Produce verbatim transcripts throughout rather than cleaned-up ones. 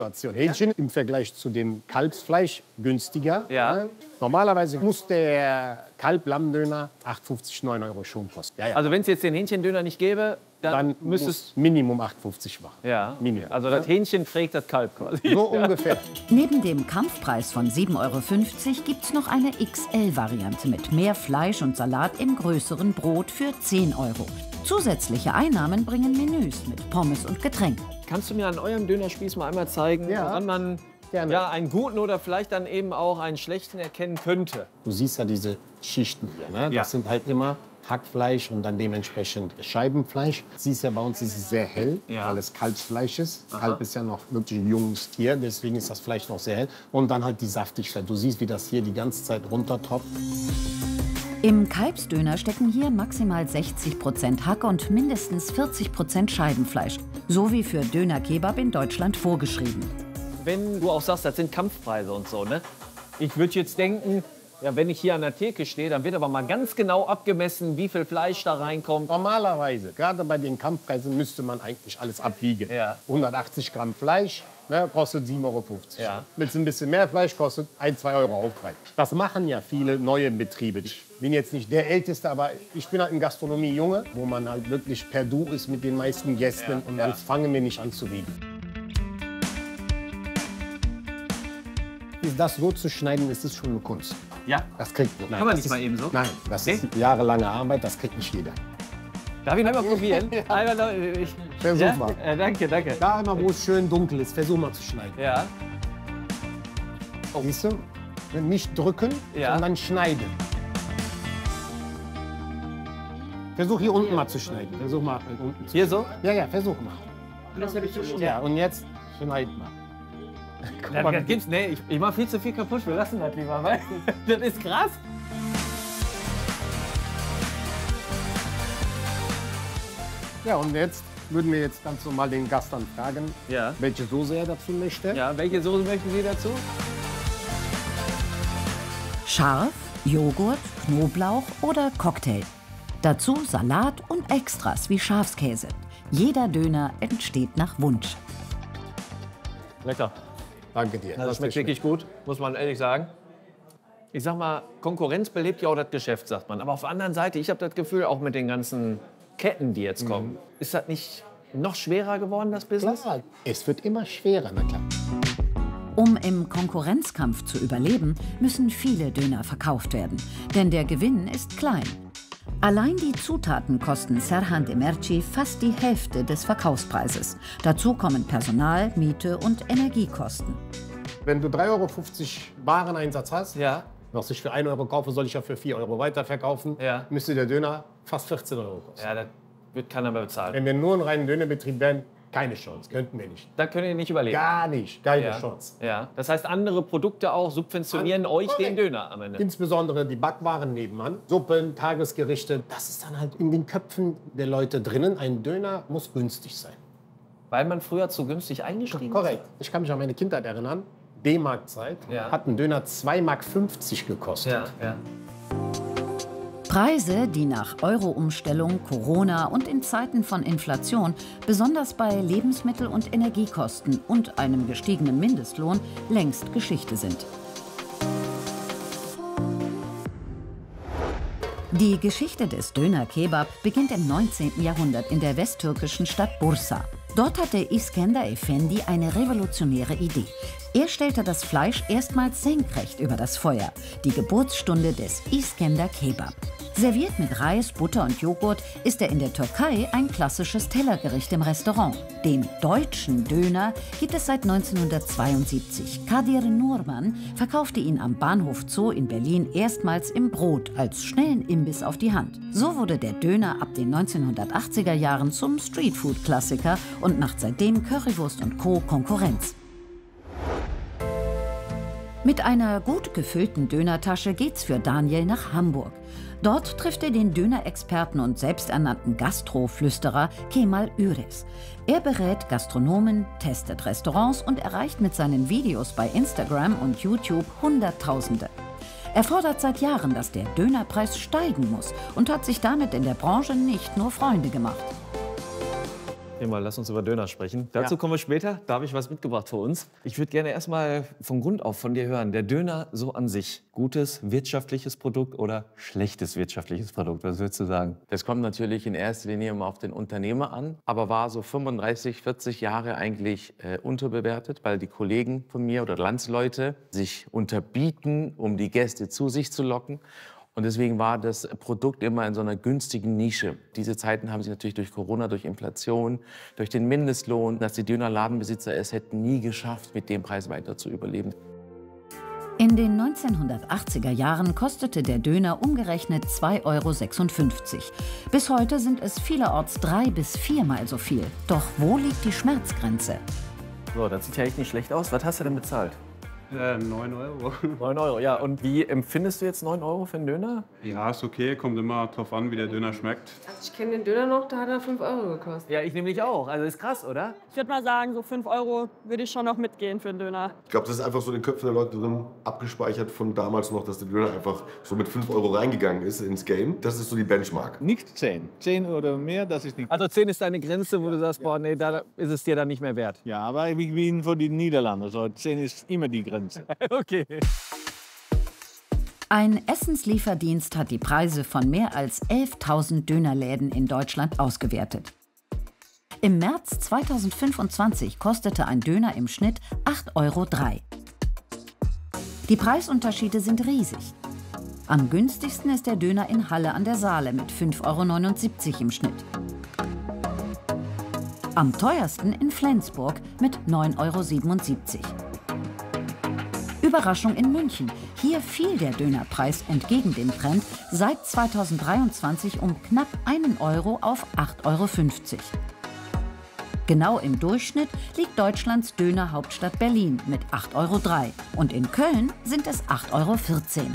Hähnchen im Vergleich zu dem Kalbsfleisch günstiger. Ja. Normalerweise muss der Kalb-Lamm-Döner acht fünfzig, neun Euro schon kosten. Ja, ja. Also wenn es jetzt den Hähnchendöner nicht gäbe, dann, Dann müsste muss es... Minimum acht fünfzig machen. Ja, Minimum. also das Hähnchen trägt das Kalb quasi. So ungefähr. Neben dem Kampfpreis von sieben Euro fünfzig gibt es noch eine X L-Variante mit mehr Fleisch und Salat im größeren Brot für zehn Euro. Zusätzliche Einnahmen bringen Menüs mit Pommes und Getränken. Kannst du mir an eurem Dönerspieß mal einmal zeigen, Ja. woran man Gerne. ja, einen guten oder vielleicht dann eben auch einen schlechten erkennen könnte? Du siehst ja diese Schichten hier. Ne? Das Ja. sind halt immer Hackfleisch und dann dementsprechend Scheibenfleisch. Siehst ja, bei uns ist es sehr hell, Ja. weil es Kalbsfleisch ist. Kalb ist ja noch wirklich ein junges Tier, deswegen ist das Fleisch noch sehr hell. Und dann halt die Saftigkeit. Du siehst, wie das hier die ganze Zeit runtertropft. Im Kalbsdöner stecken hier maximal sechzig Prozent Hack und mindestens vierzig Prozent Scheibenfleisch. So wie für Döner-Kebab in Deutschland vorgeschrieben. Wenn du auch sagst, das sind Kampfpreise und so, ne? Ich würde jetzt denken, ja, wenn ich hier an der Theke stehe, dann wird aber mal ganz genau abgemessen, wie viel Fleisch da reinkommt. Normalerweise, gerade bei den Kampfpreisen, müsste man eigentlich alles abwiegen. Ja. hundertachtzig Gramm Fleisch, ne, kostet sieben Euro fünfzig. Ja. Willst du ein bisschen mehr Fleisch, kostet ein, zwei Euro Aufpreis. Das machen ja viele neue Betriebe. Ich bin jetzt nicht der Älteste, aber ich bin halt in Gastronomie Junge, wo man halt wirklich per Du ist mit den meisten Gästen. Ja. Und Ja. jetzt fangen wir nicht an zu wiegen. Das so zu schneiden, ist es schon eine Kunst. Ja. Das kriegt man. Kann man nicht mal eben so? Nein, das Nee? ist jahrelange Arbeit, das kriegt nicht jeder. Darf ich einmal probieren? Einmal noch, ich, Versuch ja? mal. Äh, danke, danke. Da einmal, wo es schön dunkel ist, versuch mal zu schneiden. Ja. Siehst du? Nicht drücken, Ja. sondern schneiden. Versuch hier unten mal zu schneiden. Versuch mal hier unten zu Hier so? Ja, ja, versuch mal. Das habe ich schon. Ja, und jetzt schneid mal. Guck Das, mal, das gibt's, nee, ich, ich mache viel zu viel kaputt. Wir lassen das lieber, weil das ist krass. Ja, und jetzt würden wir jetzt ganz normal den Gast dann fragen, Ja. welche Soße er dazu möchte. Ja, welche Soße möchten Sie dazu? Scharf, Joghurt, Knoblauch oder Cocktail. Dazu Salat und Extras wie Schafskäse. Jeder Döner entsteht nach Wunsch. Lecker. Danke dir. Das schmeckt wirklich gut, muss man ehrlich sagen. Ich sag mal, Konkurrenz belebt ja auch das Geschäft, sagt man. Aber auf der anderen Seite, ich habe das Gefühl, auch mit den ganzen Ketten, die jetzt kommen, ist das nicht noch schwerer geworden, das Business? Klar, es wird immer schwerer, na klar. Um im Konkurrenzkampf zu überleben, müssen viele Döner verkauft werden. Denn der Gewinn ist klein. Allein die Zutaten kosten Serhan Demirci fast die Hälfte des Verkaufspreises. Dazu kommen Personal, Miete und Energiekosten. Wenn du drei Euro fünfzig Wareneinsatz hast, Ja. was ich für einen Euro kaufe, soll ich ja für vier Euro weiterverkaufen, Ja. müsste der Döner fast vierzehn Euro kosten. Ja, das wird keiner mehr bezahlen. Wenn wir nur einen reinen Dönerbetrieb wären, keine Chance, könnten wir nicht. Da könnt ihr nicht überleben. Gar nicht, keine Ja. Chance. Ja. Das heißt, andere Produkte auch subventionieren An- euch den korrekt. Döner am Ende. Insbesondere die Backwaren nebenan, Suppen, Tagesgerichte, das ist dann halt in den Köpfen der Leute drinnen. Ein Döner muss günstig sein. Weil man früher zu günstig eingestiegen ist. Korrekt. Ich kann mich an meine Kindheit erinnern. D-Mark-Zeit Ja. hat ein Döner zwei Mark fünfzig gekostet. Ja, ja. Preise, die nach Euro-Umstellung, Corona und in Zeiten von Inflation, besonders bei Lebensmittel- und Energiekosten und einem gestiegenen Mindestlohn, längst Geschichte sind. Die Geschichte des Döner-Kebab beginnt im neunzehnten Jahrhundert in der westtürkischen Stadt Bursa. Dort hatte Iskender Efendi eine revolutionäre Idee. Er stellte das Fleisch erstmals senkrecht über das Feuer, die Geburtsstunde des Iskender Kebab. Serviert mit Reis, Butter und Joghurt ist er in der Türkei ein klassisches Tellergericht im Restaurant. Den deutschen Döner gibt es seit neunzehnhundertzweiundsiebzig. Kadir Nurman verkaufte ihn am Bahnhof Zoo in Berlin erstmals im Brot als schnellen Imbiss auf die Hand. So wurde der Döner ab den neunzehnhundertachtziger Jahren zum Streetfood-Klassiker und macht seitdem Currywurst und Co. Konkurrenz. Mit einer gut gefüllten Dönertasche geht's für Daniel nach Hamburg. Dort trifft er den Dönerexperten und selbsternannten Gastroflüsterer Kemal Üres. Er berät Gastronomen, testet Restaurants und erreicht mit seinen Videos bei Instagram und YouTube Hunderttausende. Er fordert seit Jahren, dass der Dönerpreis steigen muss und hat sich damit in der Branche nicht nur Freunde gemacht. Prima, lass uns über Döner sprechen. Dazu Ja. kommen wir später. Da habe ich was mitgebracht für uns. Ich würde gerne erst mal von Grund auf von dir hören. Der Döner so an sich. Gutes wirtschaftliches Produkt oder schlechtes wirtschaftliches Produkt? Was würdest du sagen? Das kommt natürlich in erster Linie immer auf den Unternehmer an, aber war so fünfunddreißig, vierzig Jahre eigentlich äh, unterbewertet, weil die Kollegen von mir oder Landsleute sich unterbieten, um die Gäste zu sich zu locken. Und deswegen war das Produkt immer in so einer günstigen Nische. Diese Zeiten haben sich natürlich durch Corona, durch Inflation, durch den Mindestlohn, dass die Dönerladenbesitzer es hätten nie geschafft, mit dem Preis weiter zu überleben. In den neunzehnhundertachtziger Jahren kostete der Döner umgerechnet zwei Euro sechsundfünfzig. Bis heute sind es vielerorts drei- bis viermal so viel. Doch wo liegt die Schmerzgrenze? So, das sieht ja echt nicht schlecht aus. Was hast du denn bezahlt? Äh, neun Euro. neun Euro, ja. Und wie empfindest du jetzt neun Euro für einen Döner? Ja, ist okay. Kommt immer drauf an, wie der Döner schmeckt. Also ich kenne den Döner noch, da hat er fünf Euro gekostet. Ja, ich nämlich auch. Also ist krass, oder? Ich würde mal sagen, so fünf Euro würde ich schon noch mitgehen für einen Döner. Ich glaube, das ist einfach so in den Köpfen der Leute drin abgespeichert von damals noch, dass der Döner einfach so mit fünf Euro reingegangen ist ins Game. Das ist so die Benchmark. Nicht zehn. zehn oder mehr, das ist nicht. Also zehn ist deine Grenze, wo du sagst, boah, nee, da ist es dir dann nicht mehr wert. Ja, aber ich bin für die Niederlande. So zehn ist immer die Grenze. Okay. Ein Essenslieferdienst hat die Preise von mehr als elftausend Dönerläden in Deutschland ausgewertet. Im März zweitausendfünfundzwanzig kostete ein Döner im Schnitt acht Euro drei. Die Preisunterschiede sind riesig. Am günstigsten ist der Döner in Halle an der Saale mit fünf Euro neunundsiebzig im Schnitt. Am teuersten in Flensburg mit neun Euro siebenundsiebzig. Überraschung in München. Hier fiel der Dönerpreis entgegen dem Trend seit zweitausenddreiundzwanzig um knapp einen Euro auf acht Euro fünfzig. Genau im Durchschnitt liegt Deutschlands Dönerhauptstadt Berlin mit acht Euro drei und in Köln sind es acht Euro vierzehn.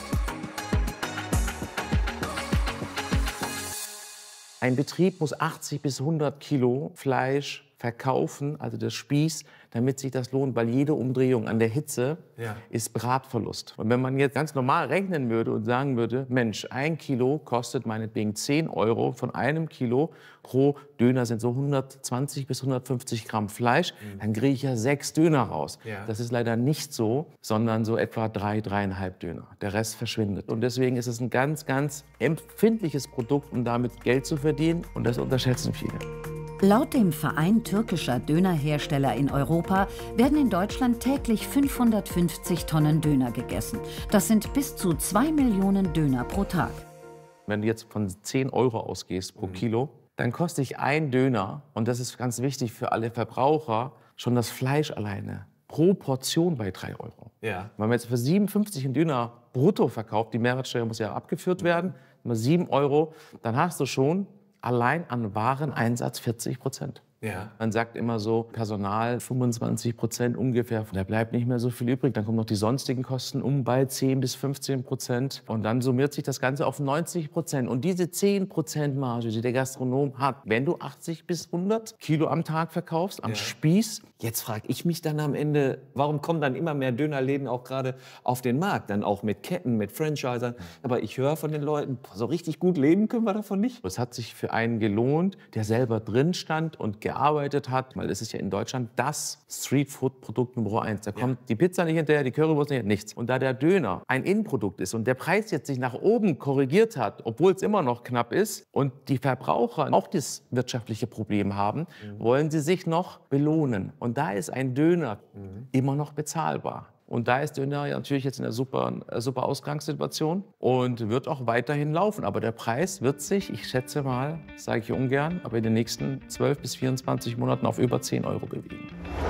Ein Betrieb muss achtzig bis hundert Kilo Fleisch verkaufen, also der Spieß, damit sich das lohnt, weil jede Umdrehung an der Hitze Ja. ist Bratverlust. Und wenn man jetzt ganz normal rechnen würde und sagen würde, Mensch, ein Kilo kostet meinetwegen zehn Euro, von einem Kilo pro Döner sind so hundertzwanzig bis hundertfünfzig Gramm Fleisch, mhm. dann kriege ich ja sechs Döner raus. Ja. Das ist leider nicht so, sondern so etwa drei, dreieinhalb Döner. Der Rest verschwindet. Und deswegen ist es ein ganz, ganz empfindliches Produkt, um damit Geld zu verdienen. Und das unterschätzen viele. Laut dem Verein türkischer Dönerhersteller in Europa werden in Deutschland täglich fünfhundertfünfzig Tonnen Döner gegessen. Das sind bis zu zwei Millionen Döner pro Tag. Wenn du jetzt von zehn Euro ausgehst pro Kilo, dann kostet sich ein Döner, und das ist ganz wichtig für alle Verbraucher, schon das Fleisch alleine pro Portion bei drei Euro. Ja. Wenn man jetzt für siebenundfünfzig einen Döner brutto verkauft, die Mehrwertsteuer muss ja abgeführt werden, nur sieben Euro, dann hast du schon allein an Wareneinsatz vierzig Prozent. Ja. Man sagt immer so, Personal fünfundzwanzig Prozent ungefähr. Da bleibt nicht mehr so viel übrig. Dann kommen noch die sonstigen Kosten um bei zehn bis fünfzehn Prozent. Und dann summiert sich das Ganze auf neunzig Prozent. Und diese zehn Prozent Marge, die der Gastronom hat, wenn du achtzig bis hundert Kilo am Tag verkaufst, am Ja. Spieß. Jetzt frage ich mich dann am Ende, warum kommen dann immer mehr Dönerläden auch gerade auf den Markt? Dann auch mit Ketten, mit Franchisern. Aber ich höre von den Leuten, so richtig gut leben können wir davon nicht. Es hat sich für einen gelohnt, der selber drin stand und gearbeitet hat, weil es ist ja in Deutschland das Streetfood-Produkt Nummer eins. Da kommt die Pizza nicht hinterher, die Currywurst nicht, nichts. Und da der Döner ein Innenprodukt ist und der Preis jetzt sich nach oben korrigiert hat, obwohl es immer noch knapp ist und die Verbraucher auch das wirtschaftliche Problem haben, mhm. wollen sie sich noch belohnen. Und da ist ein Döner mhm. immer noch bezahlbar. Und da ist Döner natürlich jetzt in einer super, super Ausgangssituation und wird auch weiterhin laufen. Aber der Preis wird sich, ich schätze mal, sage ich ungern, aber in den nächsten zwölf bis vierundzwanzig Monaten auf über zehn Euro bewegen.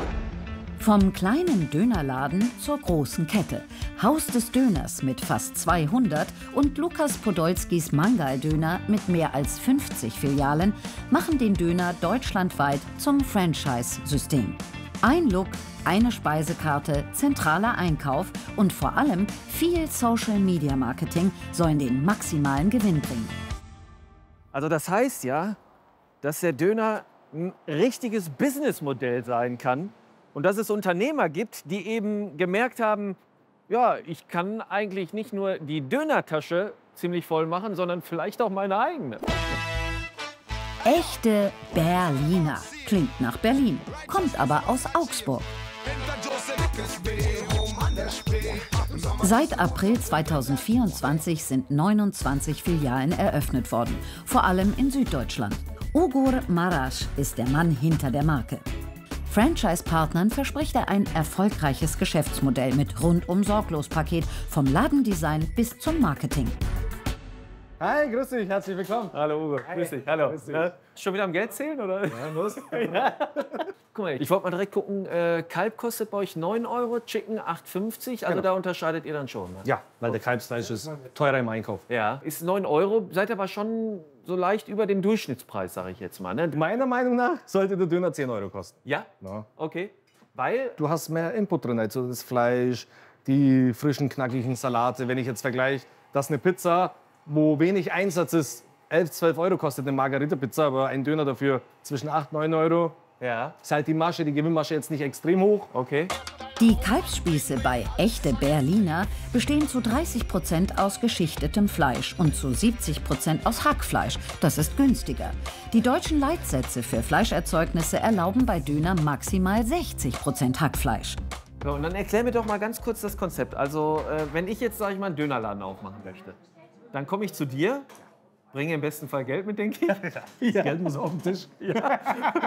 Vom kleinen Dönerladen zur großen Kette. Haus des Döners mit fast zweihundert und Lukas Podolskis Mangal-Döner mit mehr als fünfzig Filialen machen den Döner deutschlandweit zum Franchise-System. Ein Look, eine Speisekarte, zentraler Einkauf und vor allem viel Social-Media-Marketing sollen den maximalen Gewinn bringen. Also das heißt ja, dass der Döner ein richtiges Businessmodell sein kann und dass es Unternehmer gibt, die eben gemerkt haben, ja, ich kann eigentlich nicht nur die Dönertasche ziemlich voll machen, sondern vielleicht auch meine eigene. Echte Berliner. Klingt nach Berlin, kommt aber aus Augsburg. Seit April zweitausendvierundzwanzig sind neunundzwanzig Filialen eröffnet worden, vor allem in Süddeutschland. Ugur Marasch ist der Mann hinter der Marke. Franchise-Partnern verspricht er ein erfolgreiches Geschäftsmodell mit Rundum-Sorglos-Paket vom Ladendesign bis zum Marketing. Hi, grüß dich, herzlich willkommen. Hallo Ugo, grüß dich, hallo. Grüß dich. Ja, schon wieder am Geld zählen, oder? Ja, los. Ja. Guck mal, ich wollte mal direkt gucken, äh, Kalb kostet bei euch neun Euro, Chicken acht fünfzig, also Genau. da unterscheidet ihr dann schon. Ne? Ja, weil der Kalbsfleisch ist teurer im Einkauf. Ja, ist neun Euro, seid ihr aber schon so leicht über dem Durchschnittspreis, sage ich jetzt mal. Ne? Meiner Meinung nach sollte der Döner zehn Euro kosten. Ja? Ja. Okay. Weil? Du hast mehr Input drin, also das Fleisch, die frischen, knackigen Salate. Wenn ich jetzt vergleiche, dass eine Pizza, wo wenig Einsatz ist, elf, zwölf Euro kostet eine Margarita-Pizza, aber ein Döner dafür zwischen acht, neun Euro. Ja. Ist halt die Masche, die Gewinnmasche jetzt nicht extrem hoch. Okay. Die Kalbsspieße bei Echte Berliner bestehen zu dreißig Prozent aus geschichtetem Fleisch und zu siebzig Prozent aus Hackfleisch. Das ist günstiger. Die deutschen Leitsätze für Fleischerzeugnisse erlauben bei Döner maximal sechzig Prozent Hackfleisch. So, und dann erklär mir doch mal ganz kurz das Konzept. Also, äh, wenn ich jetzt, sag ich mal, einen Dönerladen aufmachen möchte, dann komme ich zu dir, bringe im besten Fall Geld mit, denke ich. Ja. Geld muss auf den Tisch. Ja.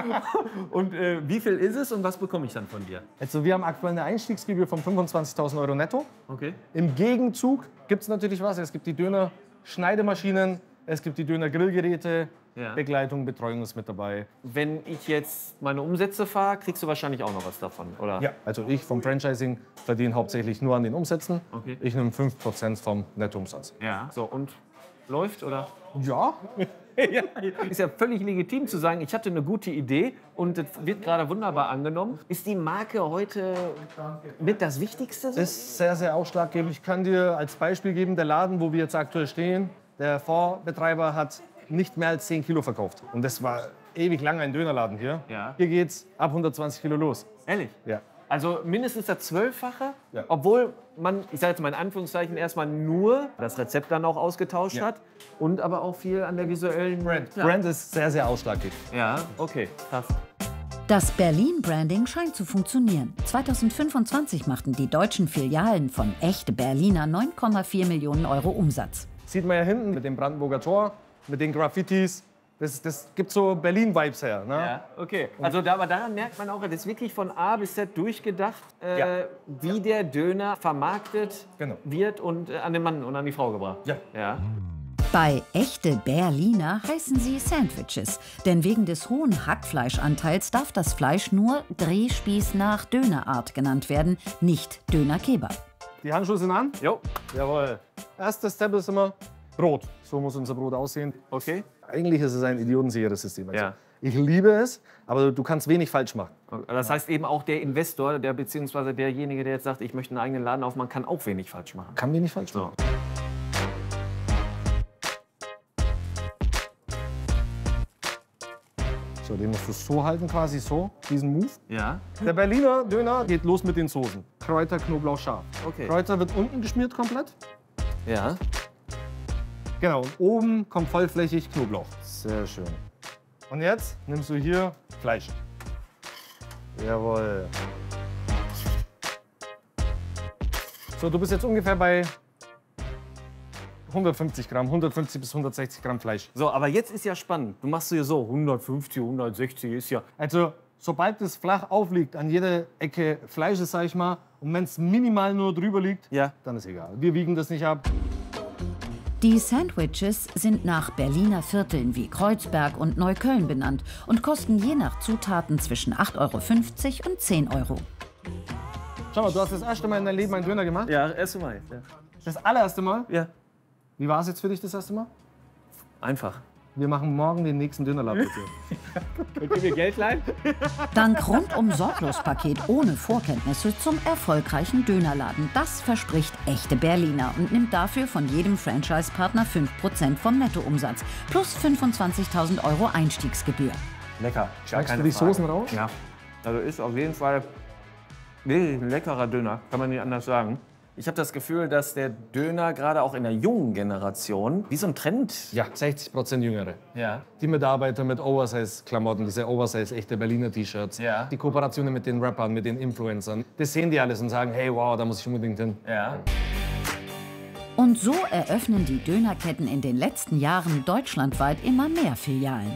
Und äh, wie viel ist es und was bekomme ich dann von dir? Also wir haben aktuell eine Einstiegsgebühr von fünfundzwanzigtausend Euro netto. Okay. Im Gegenzug gibt es natürlich was. Es gibt die Döner-Schneidemaschinen, es gibt die Döner-Grillgeräte, Ja. Begleitung, Betreuung ist mit dabei. Wenn ich jetzt meine Umsätze fahre, kriegst du wahrscheinlich auch noch was davon, oder? Ja, also ich vom Franchising verdiene hauptsächlich nur an den Umsätzen. Okay. Ich nehme fünf Prozent vom Nettoumsatz. Ja. So, und läuft, oder? Ja. Ja, ist ja völlig legitim zu sagen, ich hatte eine gute Idee und das wird gerade wunderbar angenommen. Ist die Marke heute mit das Wichtigste? Ist sehr, sehr ausschlaggebend. Ich kann dir als Beispiel geben, der Laden, wo wir jetzt aktuell stehen, der Vorbetreiber hat nicht mehr als zehn Kilo verkauft. Und das war ewig lang ein Dönerladen hier. Ja. Hier geht's ab hundertzwanzig Kilo los. Ehrlich? Ja. Also mindestens das Zwölffache, Ja. obwohl man, ich sage jetzt mal in Anführungszeichen, erstmal nur das Rezept dann auch ausgetauscht Ja. hat und aber auch viel an der visuellen Brand. Ja, Brand ist sehr, sehr ausschlaggebend. ja okay, krass. Das Berlin-Branding scheint zu funktionieren. zweitausendfünfundzwanzig machten die deutschen Filialen von Echte Berliner neun Komma vier Millionen Euro Umsatz. Sieht man ja hinten mit dem Brandenburger Tor, mit den Graffitis. Das, das gibt so Berlin-Vibes her. Ne? Ja, okay. Also da, aber daran merkt man auch, das ist wirklich von A bis Z durchgedacht, äh, Ja. wie der Döner vermarktet Genau. wird und äh, an den Mann und an die Frau gebracht. Ja. Ja. Bei Echte Berliner heißen sie Sandwiches, denn wegen des hohen Hackfleischanteils darf das Fleisch nur Drehspieß nach Dönerart genannt werden, nicht Döner-Kebab. Die Handschuhe sind an. Jo. Jawohl. Erstes Step ist immer Brot. So muss unser Brot aussehen. Okay. Eigentlich ist es ein idiotensicheres System. Also Ja. Ich liebe es, aber du kannst wenig falsch machen. Das heißt eben auch der Investor, der beziehungsweise derjenige, der jetzt sagt, ich möchte einen eigenen Laden aufmachen, kann auch wenig falsch machen. Kann wenig falsch So. machen. So, den musst du so halten, quasi so, diesen Move. Ja. Der Berliner Döner geht los mit den Soßen. Kräuter, Knoblauch, scharf. Okay. Kräuter wird unten geschmiert komplett. Ja. Genau, und oben kommt vollflächig Knoblauch. Sehr schön. Und jetzt nimmst du hier Fleisch. Jawohl. So, du bist jetzt ungefähr bei hundertfünfzig Gramm, hundertfünfzig bis hundertsechzig Gramm Fleisch. So, aber jetzt ist ja spannend. Du machst hier so hundertfünfzig, hundertsechzig ist ja. Also, sobald es flach aufliegt, an jeder Ecke Fleisch ist, sag ich mal, und wenn es minimal nur drüber liegt, Ja. dann ist egal. Wir wiegen das nicht ab. Die Sandwiches sind nach Berliner Vierteln wie Kreuzberg und Neukölln benannt und kosten je nach Zutaten zwischen acht Euro fünfzig und zehn Euro. Schau mal, du hast das erste Mal in deinem Leben einen Döner gemacht. Ja, erste Mal. Ja. Das allererste Mal. ja. Wie war es jetzt für dich das erste Mal? Einfach. Wir machen morgen den nächsten Dönerladen mit dir. Könnt ihr mir Geld leihen? Dank Rundum-Sorglos-Paket ohne Vorkenntnisse zum erfolgreichen Dönerladen. Das verspricht Echte Berliner und nimmt dafür von jedem Franchise-Partner fünf Prozent vom Nettoumsatz plus fünfundzwanzigtausend Euro Einstiegsgebühr. Lecker. Schmeckst du die Soßen raus? Ja. Also ist auf jeden Fall wirklich ein leckerer Döner, kann man nicht anders sagen. Ich habe das Gefühl, dass der Döner gerade auch in der jungen Generation wie so ein Trend. Ja, sechzig Prozent Jüngere. Ja. Die Mitarbeiter mit Oversize-Klamotten, diese Oversize, echte Berliner T-Shirts. Ja. Die Kooperationen mit den Rappern, mit den Influencern. Das sehen die alles und sagen, hey, wow, da muss ich unbedingt hin. Ja. Und so eröffnen die Dönerketten in den letzten Jahren deutschlandweit immer mehr Filialen.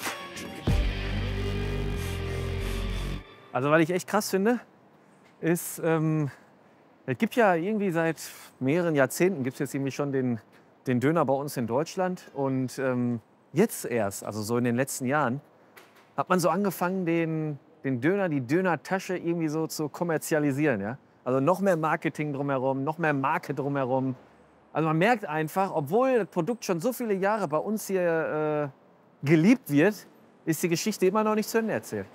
Also, was ich echt krass finde, ist, ähm, es gibt ja irgendwie seit mehreren Jahrzehnten gibt es jetzt irgendwie schon den, den Döner bei uns in Deutschland. Und ähm, jetzt erst, also so in den letzten Jahren, hat man so angefangen, den, den Döner, die Dönertasche irgendwie so zu kommerzialisieren. Ja? Also noch mehr Marketing drumherum, noch mehr Marke drumherum. Also man merkt einfach, obwohl das Produkt schon so viele Jahre bei uns hier äh, geliebt wird, ist die Geschichte immer noch nicht zu Ende erzählt.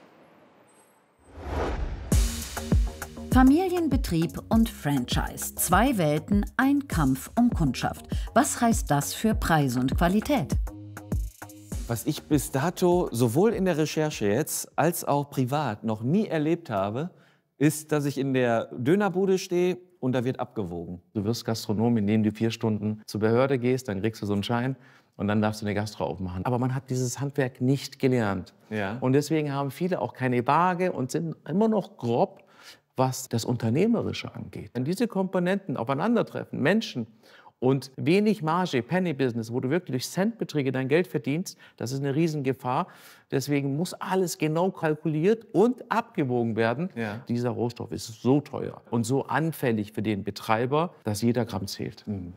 Familienbetrieb und Franchise. Zwei Welten, ein Kampf um Kundschaft. Was heißt das für Preise und Qualität? Was ich bis dato sowohl in der Recherche jetzt als auch privat noch nie erlebt habe, ist, dass ich in der Dönerbude stehe und da wird abgewogen. Du wirst Gastronom, indem du vier Stunden zur Behörde gehst, dann kriegst du so einen Schein und dann darfst du eine Gastro aufmachen. Aber man hat dieses Handwerk nicht gelernt. Ja. Und deswegen haben viele auch keine Waage und sind immer noch grob, was das Unternehmerische angeht. Wenn diese Komponenten aufeinandertreffen, Menschen und wenig Marge, Penny-Business, wo du wirklich durch Centbeträge dein Geld verdienst, das ist eine Riesengefahr. Deswegen muss alles genau kalkuliert und abgewogen werden. Ja. Dieser Rohstoff ist so teuer und so anfällig für den Betreiber, dass jeder Gramm zählt. Mhm.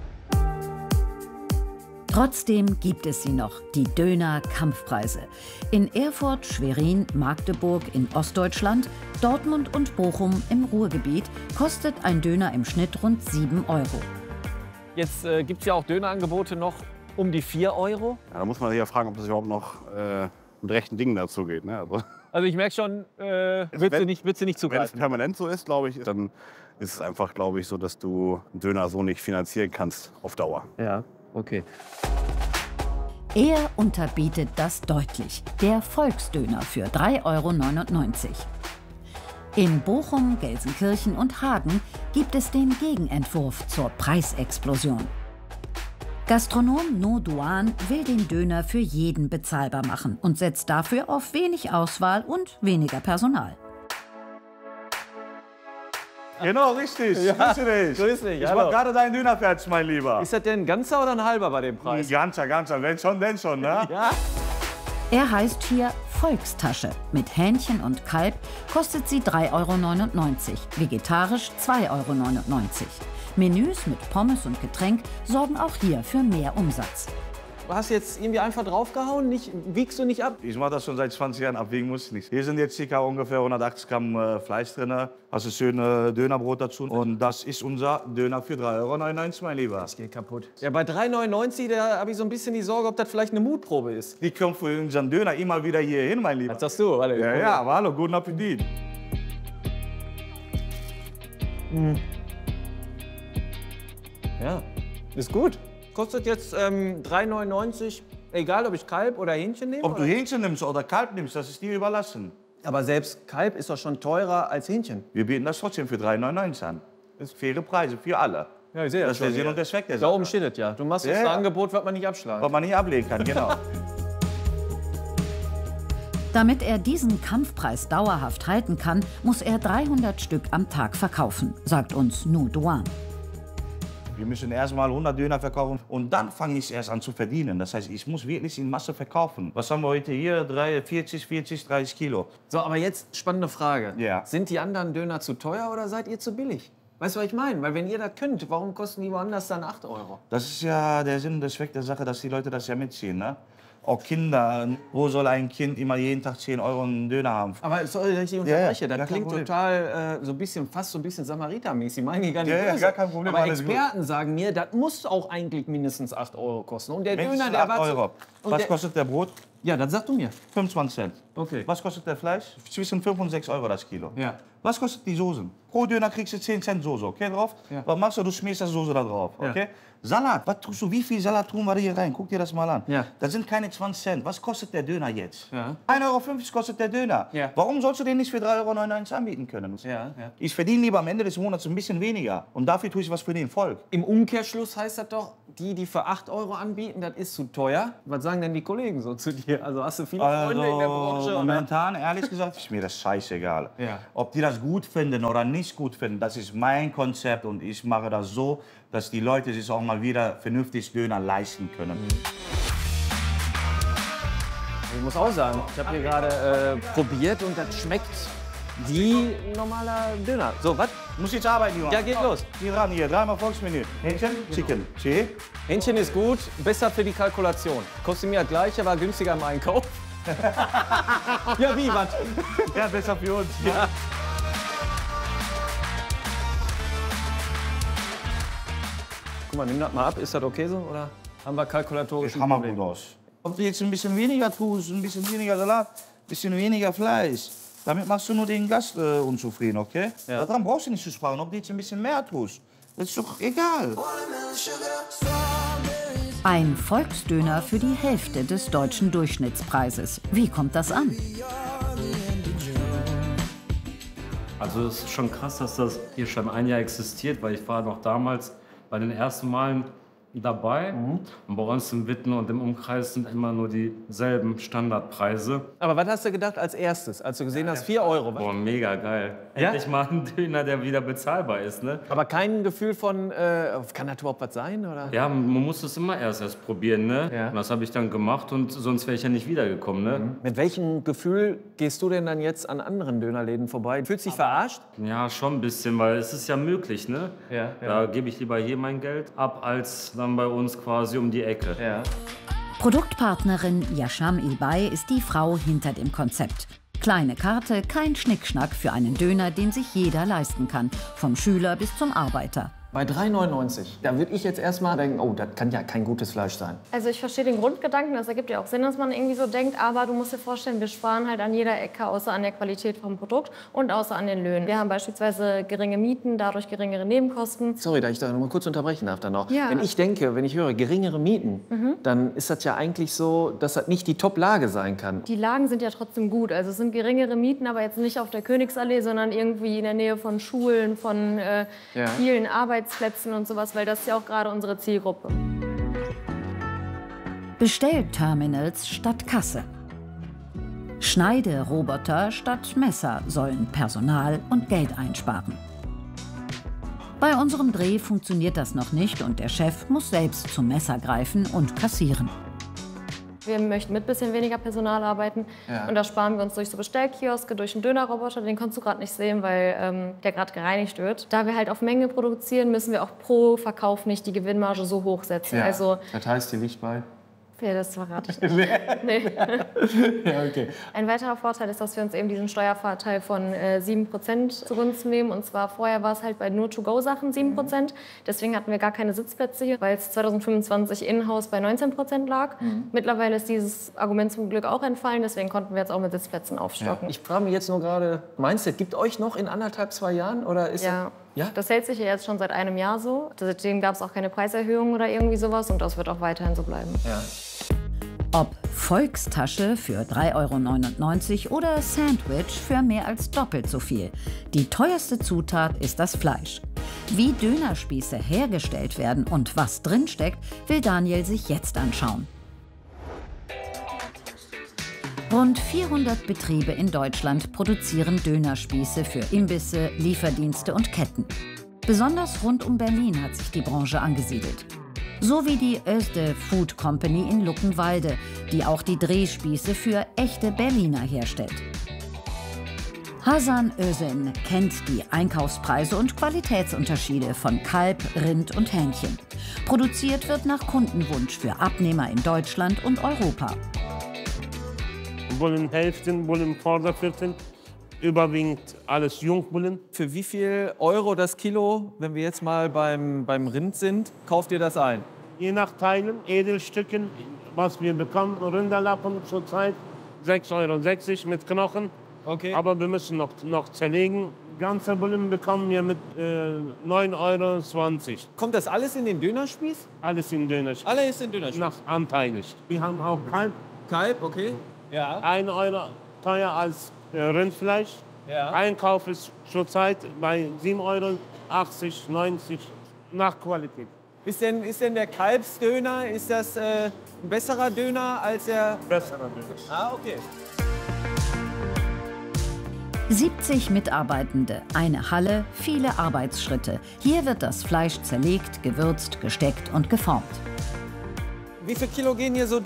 Trotzdem gibt es sie noch, die Döner-Kampfpreise. In Erfurt, Schwerin, Magdeburg in Ostdeutschland, Dortmund und Bochum im Ruhrgebiet kostet ein Döner im Schnitt rund sieben Euro. Jetzt äh, gibt es ja auch Dönerangebote noch um die vier Euro. Ja, da muss man sich ja fragen, ob das überhaupt noch äh, mit rechten Dingen dazu geht. Ne? Also, Also ich merke schon, äh, wird sie nicht, wird sie nicht wenn es zugreifen. permanent so ist, glaube ich, dann ist es einfach, glaube ich, so, dass du einen Döner so nicht finanzieren kannst auf Dauer. Ja, okay. Er unterbietet das deutlich. Der Volksdöner für drei Euro neunundneunzig. In Bochum, Gelsenkirchen und Hagen gibt es den Gegenentwurf zur Preisexplosion. Gastronom No Duan will den Döner für jeden bezahlbar machen und setzt dafür auf wenig Auswahl und weniger Personal. Genau, richtig. Ja, Grüße dich. grüß dich, Ich hallo. mach gerade deinen Döner fertig, mein Lieber. Ist das denn ein ganzer oder ein halber bei dem Preis? Ein ganzer, ganzer. Wenn schon, denn schon, ne? Ja. Er heißt hier Volkstasche. Mit Hähnchen und Kalb kostet sie drei Euro neunundneunzig, vegetarisch zwei Euro neunundneunzig. Menüs mit Pommes und Getränk sorgen auch hier für mehr Umsatz. Du hast jetzt irgendwie einfach draufgehauen, nicht, wiegst du nicht ab? Ich mache das schon seit zwanzig Jahren, abwiegen muss ich nicht. Hier sind jetzt ca. ungefähr hundertachtzig Gramm äh, Fleisch drin. Hast du schön äh, Dönerbrot dazu. Und das ist unser Döner für drei Euro neunundneunzig, mein Lieber. Das geht kaputt. Ja, bei drei neunundneunzig, da habe ich so ein bisschen die Sorge, ob das vielleicht eine Mutprobe ist. Die kommen für unseren Döner immer wieder hier hin, mein Lieber. Was sagst du? Warte, Ja, ja, aber hallo, guten Appetit. Ja, ist gut. Kostet jetzt ähm, drei neunundneunzig, egal ob ich Kalb oder Hähnchen nehme? Ob du oder? Hähnchen nimmst oder Kalb nimmst, das ist dir überlassen. Aber selbst Kalb ist doch schon teurer als Hähnchen. Wir bieten das trotzdem für drei neunundneunzig an. Das sind faire Preise für alle. Ja, ich sehe Das ist der Sinn und der Zweck der Da Sache. oben steht es ja. Du machst Ja, jetzt ein ja. Angebot, was man nicht abschlagen. Was man nicht ablegen kann, genau. Damit er diesen Kampfpreis dauerhaft halten kann, muss er dreihundert Stück am Tag verkaufen, sagt uns No Duan. Wir müssen erst mal hundert Döner verkaufen und dann fange ich erst an zu verdienen. Das heißt, ich muss wirklich in Masse verkaufen. Was haben wir heute hier? vierzig, vierzig, dreißig Kilo. So, aber jetzt spannende Frage. Ja. Sind die anderen Döner zu teuer oder seid ihr zu billig? Weißt du, was ich meine? Weil wenn ihr das könnt, warum kosten die woanders dann acht Euro? Das ist ja der Sinn und der Zweck der Sache, dass die Leute das ja mitziehen. Ne? Auch Kinder. Wo soll ein Kind immer jeden Tag zehn Euro einen Döner haben? Aber sorry, dass ich dich Ja, ja, unterbreche. gar das kein klingt Problem. total äh, so ein bisschen, fast so ein bisschen Samaritermäßig. Meine ich gar nicht Ja, ja, böse. gar kein Problem, Aber alles gut. Experten sagen mir, das muss auch eigentlich mindestens acht Euro kosten. Und der Mindestens Döner, der acht war zu, Euro. Was der- kostet der Brot? Ja, dann sag du mir. fünfundzwanzig Cent. Okay. Was kostet der Fleisch? Zwischen fünf und sechs Euro das Kilo. Ja. Was kostet die Soßen? Pro Döner kriegst du zehn Cent Soße, okay, drauf? Ja. Was machst du? Du schmierst das Soße da drauf, Ja. okay? Salat, was tust du, wie viel Salat tun wir hier rein? Guck dir das mal an. Ja. Das sind keine zwanzig Cent. Was kostet der Döner jetzt? Ja. ein Euro fünfzig kostet der Döner. Ja. Warum sollst du den nicht für drei Euro neunundneunzig anbieten können? Ja, ja. Ich verdiene lieber am Ende des Monats ein bisschen weniger. Und dafür tue ich was für den Volk. Im Umkehrschluss heißt das doch, die, die für acht Euro anbieten, das ist zu teuer. Was sagen denn die Kollegen so zu dir? Also hast du viele Freunde in der Branche? Also, oder? momentan, ehrlich gesagt, ist mir das scheißegal. Ja. Ob die das gut finden oder nicht gut finden, das ist mein Konzept und ich mache das so, dass die Leute sich auch mal wieder vernünftig Döner leisten können. Ich muss auch sagen, ich habe hier gerade äh, probiert und das schmeckt wie normaler Döner. So, was? Muss jetzt arbeiten, Junge. Ja, geht los. Hier ran, hier, dreimal Volksmenü. Hähnchen, Chicken, Chi. Hähnchen ist gut, besser für die Kalkulation. Kostet mir das gleiche, war günstiger im Einkauf. Ja, wie, was? Ja, besser für uns. Ja. Guck mal, nimm das mal ab. Ist das okay so? Oder haben wir kalkulatorisch Das hammer gut aus. Ob du jetzt ein bisschen weniger tust, ein bisschen weniger Salat, ein bisschen weniger Fleisch, damit machst du nur den Gast äh, unzufrieden, okay? Ja. Daran brauchst du nicht zu sparen, ob du jetzt ein bisschen mehr tust. Das ist doch egal. Ein Volksdöner für die Hälfte des deutschen Durchschnittspreises. Wie kommt das an? Also es ist schon krass, dass das hier schon ein Jahr existiert, weil ich war noch damals bei den ersten Malen dabei. Mhm. Und bei uns im Witten und im Umkreis sind immer nur dieselben Standardpreise. Aber was hast du gedacht als erstes, als du gesehen hast, vier Euro? Boah, mega geil. Ja? Endlich mal ein Döner, der wieder bezahlbar ist, ne? Aber kein Gefühl von, äh, kann das überhaupt was sein? Oder? Ja, man muss es immer erst erst probieren, ne? Ja. Und das habe ich dann gemacht und sonst wäre ich ja nicht wiedergekommen, ne? Mit welchem Gefühl gehst du denn dann jetzt an anderen Dönerläden vorbei? Fühlst du dich verarscht? Ja, schon ein bisschen, weil es ist ja möglich, ne? Ja, Da gebe ich lieber hier mein Geld ab, als dann bei uns quasi um die Ecke. Ja. Produktpartnerin Yasham Ilbay ist die Frau hinter dem Konzept. Kleine Karte, kein Schnickschnack für einen Döner, den sich jeder leisten kann. Vom Schüler bis zum Arbeiter. Bei drei neunundneunzig, da würde ich jetzt erstmal denken, oh, das kann ja kein gutes Fleisch sein. Also ich verstehe den Grundgedanken, das ergibt ja auch Sinn, dass man irgendwie so denkt, aber du musst dir vorstellen, wir sparen halt an jeder Ecke, außer an der Qualität vom Produkt und außer an den Löhnen. Wir haben beispielsweise geringe Mieten, dadurch geringere Nebenkosten. Sorry, da ich da noch mal kurz unterbrechen darf dann noch. Ja. Wenn ich denke, wenn ich höre geringere Mieten, Mhm. dann ist das ja eigentlich so, dass das nicht die Top-Lage sein kann. Die Lagen sind ja trotzdem gut, also es sind geringere Mieten, aber jetzt nicht auf der Königsallee, sondern irgendwie in der Nähe von Schulen, von äh, Ja. vielen Arbeitsplätzen und sowas, weil das ist ja auch gerade unsere Zielgruppe. Bestellterminals statt Kasse. Schneideroboter statt Messer sollen Personal und Geld einsparen. Bei unserem Dreh funktioniert das noch nicht und der Chef muss selbst zum Messer greifen und kassieren. Wir möchten mit bisschen weniger Personal arbeiten Ja. und das sparen wir uns durch so Bestellkioske, durch einen Dönerroboter, den konntest du gerade nicht sehen, weil ähm, der gerade gereinigt wird. Da wir halt auf Menge produzieren, müssen wir auch pro Verkauf nicht die Gewinnmarge so hoch setzen. Also, das heißt, die liegt bei? ja, das verrate ich nicht. Nee. Ja, okay. Ein weiterer Vorteil ist, dass wir uns eben diesen Steuervorteil von äh, sieben Prozent zugunsten nehmen. Und zwar vorher war es halt bei nur To-Go-Sachen sieben Prozent. Deswegen hatten wir gar keine Sitzplätze hier, weil es zwanzig fünfundzwanzig in-house bei neunzehn Prozent lag. Mhm. Mittlerweile ist dieses Argument zum Glück auch entfallen. Deswegen konnten wir jetzt auch mit Sitzplätzen aufstocken. Ich frage mich jetzt nur gerade, meinst du, es gibt euch noch in anderthalb, zwei Jahren? Oder ist Ja. Ja? Das hält sich ja jetzt schon seit einem Jahr so. Seitdem gab es auch keine Preiserhöhung oder irgendwie sowas. Und das wird auch weiterhin so bleiben. Ja. Ob Volkstasche für drei Euro neunundneunzig oder Sandwich für mehr als doppelt so viel. Die teuerste Zutat ist das Fleisch. Wie Dönerspieße hergestellt werden und was drinsteckt, will Daniel sich jetzt anschauen. Rund vierhundert Betriebe in Deutschland produzieren Dönerspieße für Imbisse, Lieferdienste und Ketten. Besonders rund um Berlin hat sich die Branche angesiedelt. So wie die Özde Food Company in Luckenwalde, die auch die Drehspieße für echte Berliner herstellt. Hasan Özen kennt die Einkaufspreise und Qualitätsunterschiede von Kalb, Rind und Hähnchen. Produziert wird nach Kundenwunsch für Abnehmer in Deutschland und Europa. Bullenhälften, Bullenvorderviertel, überwiegend alles Jungbullen. Für wie viel Euro das Kilo, wenn wir jetzt mal beim, beim Rind sind, kauft ihr das ein? je nach Teilen, Edelstücken, was wir bekommen. Rinderlappen zurzeit sechs Euro sechzig mit Knochen. Okay. Aber wir müssen noch, noch zerlegen. Ganze Bullen bekommen wir mit äh, neun Euro zwanzig. Kommt das alles in den Dönerspieß? Alles in Dönerspieß. Alles in Dönerspieß? Nach anteilig. Wir haben auch Kalb. Kalb, okay. Ja. ein Euro teuer als äh, Rindfleisch. Ja. Einkauf ist zurzeit bei sieben Euro achtzig, neunzig nach Qualität. Ist denn, ist denn der Kalbsdöner, ist das äh, ein besserer Döner als der... Besserer Döner. Ah, okay. siebzig Mitarbeitende, eine Halle, viele Arbeitsschritte. Hier wird das Fleisch zerlegt, gewürzt, gesteckt und geformt. Wie viel Kilo gehen hier so